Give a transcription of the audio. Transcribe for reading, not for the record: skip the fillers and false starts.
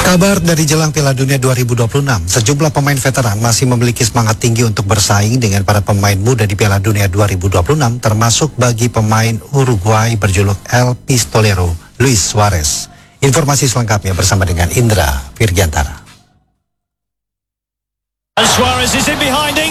Kabar dari jelang Piala Dunia 2026, sejumlah pemain veteran masih memiliki semangat tinggi untuk bersaing dengan para pemain muda di Piala Dunia 2026, termasuk bagi pemain Uruguay berjuluk El Pistolero, Luis Suarez. Informasi selengkapnya bersama dengan Indra Virgiantara. And Suarez is in behind it.